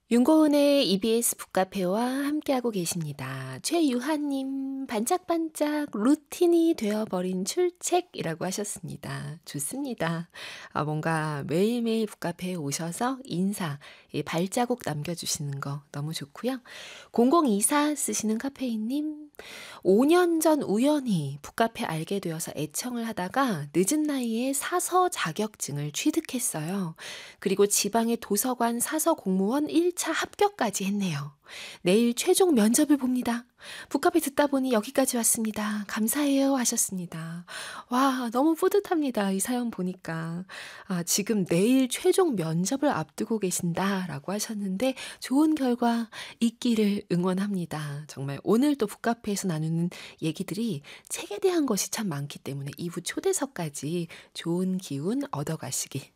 윤고은의 EBS 북카페와 함께하고 계십니다. 최유하님, 반짝반짝 루틴이 되어버린 출첵이라고 하셨습니다. 좋습니다. 뭔가 매일매일 북카페에 오셔서 인사, 이 발자국 남겨주시는 거 너무 좋고요. 0024 쓰시는 카페인님, 5년 전 우연히 북카페 알게 되어서 애청을 하다가 늦은 나이에 사서 자격증을 취득했어요. 그리고 지방의 도서관 사서 공무원 1차 합격까지 했네요. 내일 최종 면접을 봅니다. 북카페 듣다 보니 여기까지 왔습니다. 감사해요 하셨습니다. 와, 너무 뿌듯합니다. 이 사연 보니까. 지금 내일 최종 면접을 앞두고 계신다라고 하셨는데 좋은 결과 있기를 응원합니다. 정말 오늘 또 북카페에서 나누는 얘기들이 책에 대한 것이 참 많기 때문에 2부 초대석까지 좋은 기운 얻어가시기